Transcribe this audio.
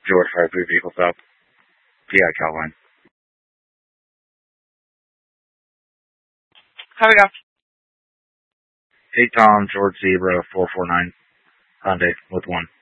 George, fire 3 vehicles up. PI Calvine. How we go? 8 Tom, George Zebra, 449, Hyundai with 1.